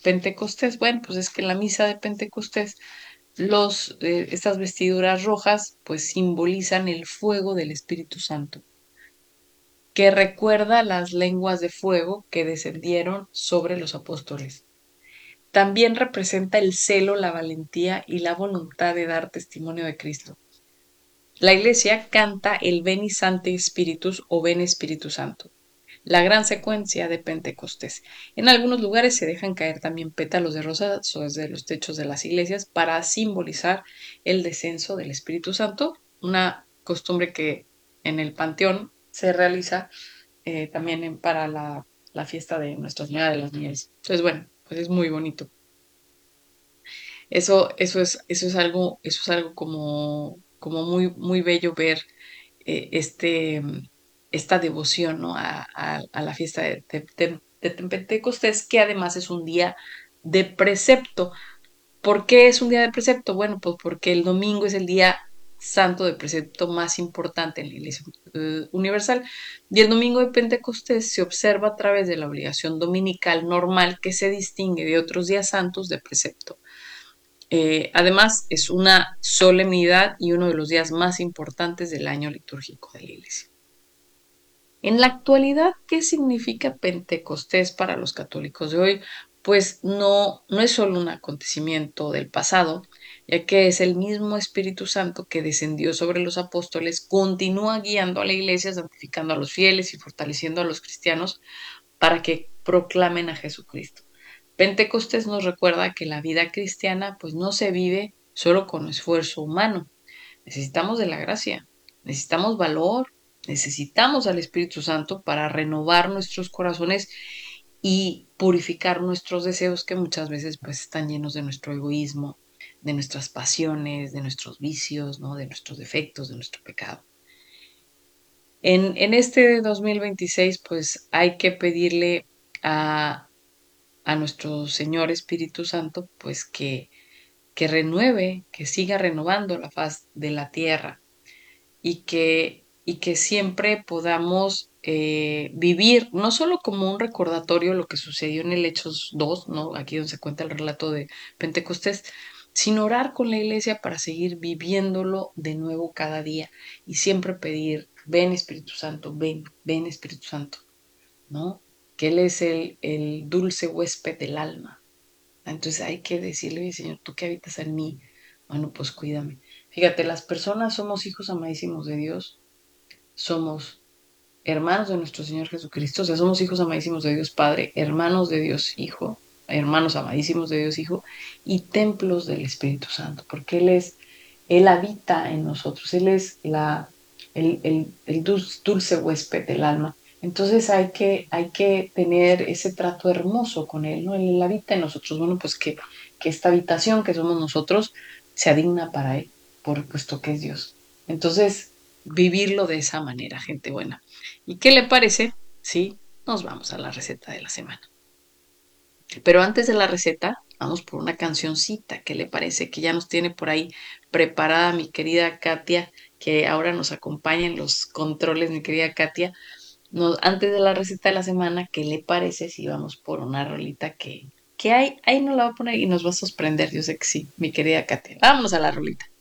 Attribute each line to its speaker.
Speaker 1: Pentecostés. Bueno, pues es que en la misa de Pentecostés estas vestiduras rojas pues simbolizan el fuego del Espíritu Santo, que recuerda las lenguas de fuego que descendieron sobre los apóstoles. También representa el celo, la valentía y la voluntad de dar testimonio de Cristo. La iglesia canta el Veni Sancte Spiritus o Ven Espíritu Santo, la gran secuencia de Pentecostés. En algunos lugares se dejan caer también pétalos de rosa desde los techos de las iglesias para simbolizar el descenso del Espíritu Santo, una costumbre que en el Panteón se realiza también para la fiesta de Nuestra Señora de las Nieves. Entonces, bueno, pues es muy bonito. Eso es algo como muy, muy bello ver eh, este, esta devoción, ¿no? A la fiesta de Pentecostés, que además es un día de precepto. ¿Por qué es un día de precepto? Bueno, pues porque el domingo es el día santo de precepto más importante en la Iglesia Universal. Y el domingo de Pentecostés se observa a través de la obligación dominical normal que se distingue de otros días santos de precepto. Además, es una solemnidad y uno de los días más importantes del año litúrgico de la Iglesia. En la actualidad, ¿qué significa Pentecostés para los católicos de hoy? Pues no es solo un acontecimiento del pasado, ya que es el mismo Espíritu Santo que descendió sobre los apóstoles, continúa guiando a la Iglesia, santificando a los fieles y fortaleciendo a los cristianos para que proclamen a Jesucristo. Pentecostés nos recuerda que la vida cristiana pues no se vive solo con esfuerzo humano. Necesitamos de la gracia, necesitamos valor, necesitamos al Espíritu Santo para renovar nuestros corazones y purificar nuestros deseos que muchas veces pues están llenos de nuestro egoísmo, de nuestras pasiones, de nuestros vicios, ¿no? De nuestros defectos, de nuestro pecado. En este 2026 pues hay que pedirle a nuestro Señor Espíritu Santo pues que renueve, que siga renovando la faz de la tierra y que siempre podamos vivir, no solo como un recordatorio de lo que sucedió en el Hechos 2, ¿no? Aquí donde se cuenta el relato de Pentecostés, sino orar con la iglesia para seguir viviéndolo de nuevo cada día y siempre pedir, ven Espíritu Santo, ven Espíritu Santo, ¿no? Que Él es el dulce huésped del alma. Entonces hay que decirle, oye, Señor, tú que habitas en mí, bueno, pues cuídame. Fíjate, las personas somos hijos amadísimos de Dios, somos hermanos de nuestro Señor Jesucristo, o sea, somos hijos amadísimos de Dios Padre, hermanos de Dios Hijo, hermanos amadísimos de Dios Hijo y templos del Espíritu Santo, porque Él habita en nosotros, Él es el dulce huésped del alma. Entonces hay que tener ese trato hermoso con Él, ¿no? Él habita en nosotros. Bueno, pues que esta habitación que somos nosotros sea digna para Él, por puesto que es Dios. Entonces, vivirlo de esa manera, gente buena. ¿Y qué le parece? Sí, nos vamos a la receta de la semana. Pero antes de la receta, vamos por una cancioncita. ¿Qué le parece? Que ya nos tiene por ahí preparada mi querida Katia, que ahora nos acompaña en los controles, mi querida Katia. Antes de la receta de la semana, ¿qué le parece si vamos por una rolita que hay? Ahí nos la va a poner y nos va a sorprender. Yo sé que sí, mi querida Katia. Vámonos a la rolita.